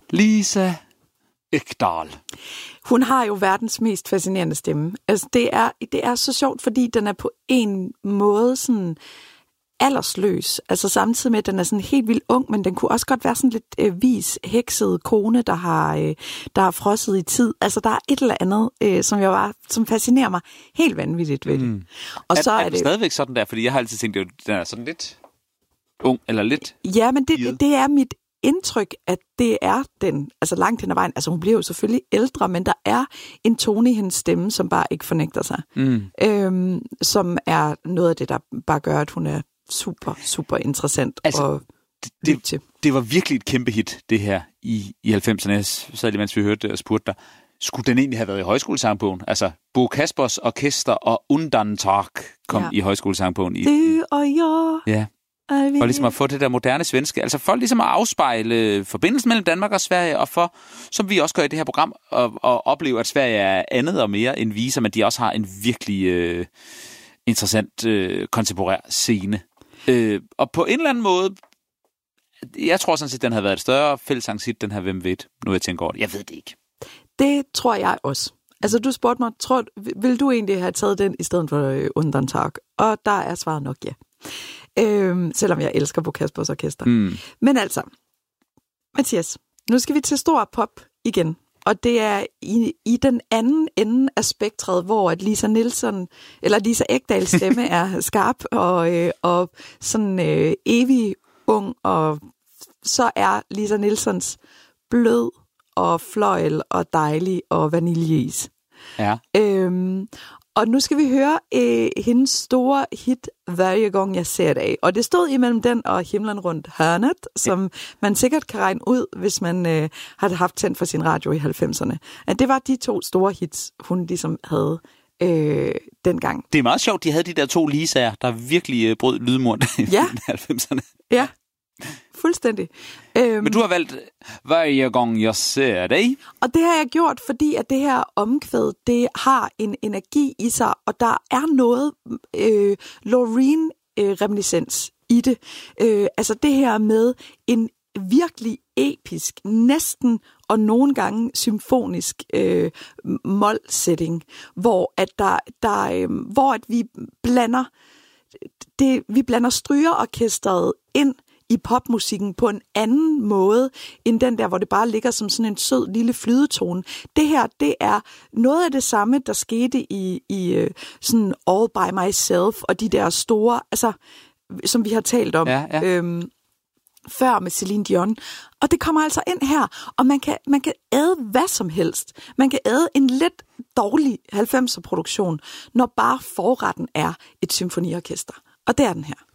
Lisa Ekdahl. Hun har jo verdens mest fascinerende stemme. Altså, det er så sjovt, fordi den er på en måde sådan aldersløs. Altså samtidig med, at den er sådan helt vildt ung, men den kunne også godt være sådan lidt vis, hekset kone, der har frosset i tid. Altså der er et eller andet, som fascinerer mig helt vanvittigt ved det. Og så er det stadigvæk sådan der? Fordi jeg har altid tænkt, at den er sådan lidt ung, eller lidt... Ja, men det er mit indtryk, at det er den, altså langt hen ad vejen. Altså hun bliver jo selvfølgelig ældre, men der er en tone i hendes stemme, som bare ikke fornægter sig. Som er noget af det, der bare gør, at hun er super, super interessant at lytte til. Det var virkelig et kæmpe hit, det her i 90'erne. Jeg sad lige, mens vi hørte det og spurgte dig, skulle den egentlig have været i højskolesangbogen? Altså, Bo Kaspers Orkester og Undantag kom i højskolesangbogen. Du og jeg. Ja. For ligesom at få det der moderne svenske. Altså for ligesom at afspejle forbindelsen mellem Danmark og Sverige, og for, som vi også gør i det her program, at opleve, at Sverige er andet og mere end viser, men de også har en virkelig interessant kontemporær scene. Og på en eller anden måde, jeg tror sådan set, den havde været et større fællesangshit, den her Hvem ved, nu jeg tænker over det. Jeg ved det ikke. Det tror jeg også. Altså, du spurgte mig, vil du egentlig have taget den i stedet for Undantag? Og der er svaret nok ja. Selvom jeg elsker Bo Kaspers Orkester. Men altså, Mathias, nu skal vi til stor pop igen. Og det er i den anden ende af spektret, hvor at Lisa Ekdahls stemme er skarp og sådan evig ung, og så er Lisa Nielsens blød og fløjl og dejlig og vaniljeis. Ja. Og nu skal vi høre hendes store hit, Hver gang jeg ser dig. Og det stod imellem den og Himlen rundt hørnet, som man sikkert kan regne ud, hvis man havde haft tændt for sin radio i 90'erne. At det var de to store hits, hun ligesom havde dengang. Det er meget sjovt, de havde de der to Lisa'er, der virkelig brød lydmuren i 90'erne. Ja. Fuldstændig. Men du har valgt Hver gang jeg ser dig. Og det har jeg gjort, fordi at det her omkvæd, det har en energi i sig, og der er noget Loreen-reminiscens i det. Altså det her med en virkelig episk, næsten og nogle gange symfonisk målsætning, hvor at vi blander strygerorkestret ind i popmusikken på en anden måde, end den der, hvor det bare ligger som sådan en sød lille flydetone. Det her, det er noget af det samme, der skete i sådan All By Myself, og de der store, altså, som vi har talt om før med Celine Dion. Og det kommer altså ind her, og man kan æde hvad som helst. Man kan æde en lidt dårlig 90'er produktion, når bare forretten er et symfoniorkester. Og det er den her.